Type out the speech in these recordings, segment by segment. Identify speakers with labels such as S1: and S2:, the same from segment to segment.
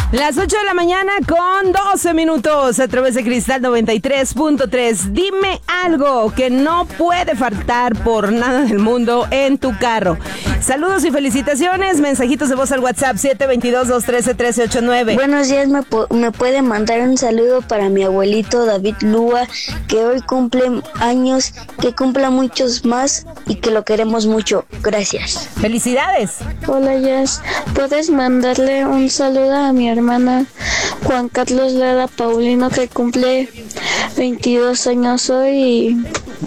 S1: Las 8 de la mañana con 12 minutos a través de Cristal 93.3. Dime algo que no puede faltar por nada del mundo en tu carro. Saludos y felicitaciones. Mensajitos de voz al WhatsApp 722-213-1389.
S2: Buenos días, me puede mandar un saludo para mi abuelito David Lúa, que hoy cumple años, que cumpla muchos más y que lo queremos mucho. Gracias.
S1: Felicidades.
S3: Hola, Jess. ¿Puedes mandarle un saludo a mi hermana Juan Carlos Lara Paulino, que cumple 22 años hoy?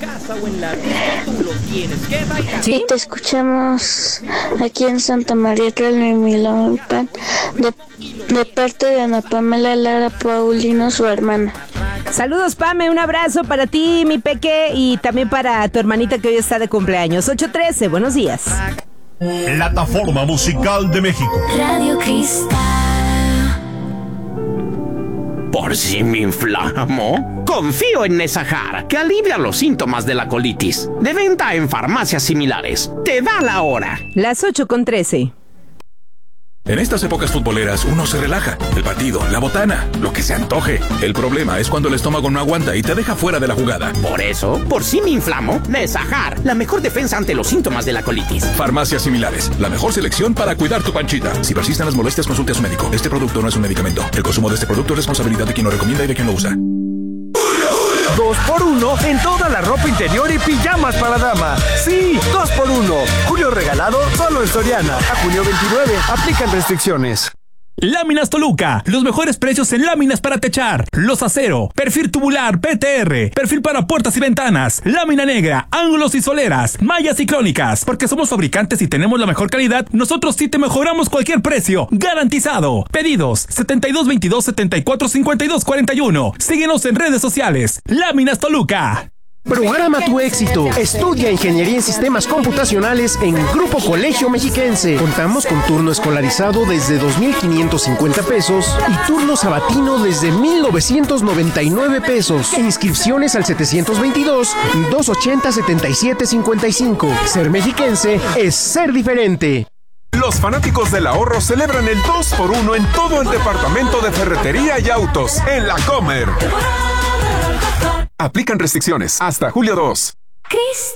S1: ¿Sí?
S3: Y te escuchamos aquí en Santa María Tlalnepantla, de parte de Ana Pamela Lara Paulino, su hermana.
S1: Saludos, Pame, un abrazo para ti, mi peque, y también para tu hermanita que hoy está de cumpleaños. 8:13, buenos días.
S4: Plataforma Musical de México.
S5: Radio Cristal.
S6: ¿Por si me inflamo? Confío en Nesajar, que alivia los síntomas de la colitis. De venta en farmacias similares. Te da la hora.
S1: Las 8:13.
S7: En estas épocas futboleras uno se relaja. El partido, la botana, lo que se antoje. El problema es cuando el estómago no aguanta y te deja fuera de la jugada.
S6: Por eso, por si me inflamo, Nesajar, la mejor defensa ante los síntomas de la colitis.
S7: Farmacias similares, la mejor selección para cuidar tu panchita. Si persisten las molestias, consulte a su médico. Este producto no es un medicamento. El consumo de este producto es responsabilidad de quien lo recomienda y de quien lo usa.
S8: 2x1 en toda la ropa interior y pijamas para dama. Sí, 2x1. Julio regalado solo en Soriana. A junio 29. Aplican restricciones.
S9: Láminas Toluca, los mejores precios en láminas para techar, los acero, perfil tubular PTR, perfil para puertas y ventanas, lámina negra, ángulos y soleras, mallas ciclónicas. Porque somos fabricantes y tenemos la mejor calidad, nosotros sí te mejoramos cualquier precio, garantizado. Pedidos 7222-745241. Síguenos en redes sociales. Láminas Toluca.
S8: Programa tu éxito. Estudia Ingeniería en Sistemas Computacionales en Grupo Colegio Mexiquense. Contamos con turno escolarizado desde 2,550 pesos y turno sabatino desde 1,999 pesos. Inscripciones al 722-280-7755. Ser mexiquense es ser diferente.
S10: Los fanáticos del ahorro celebran el 2x1 en todo el departamento de ferretería y autos en La Comer. Aplican restricciones hasta julio 2.